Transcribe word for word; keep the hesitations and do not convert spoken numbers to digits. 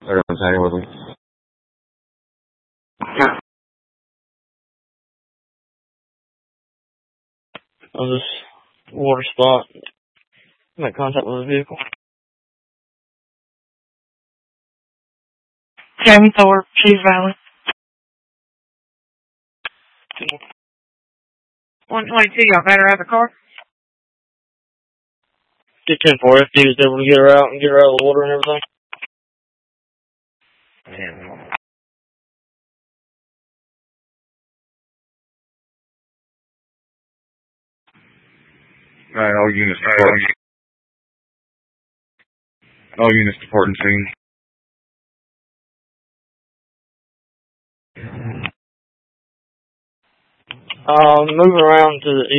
Everyone's hanging with them. On this water spot, make contact with the vehicle. Jamie Thorpe, Cheese Valley. one twenty-two, y'all better have a car? Get ten for if he was able to get her out and get her out of the water and everything. Man. Alright, all units report. All units reporting scene. Um, moving around to the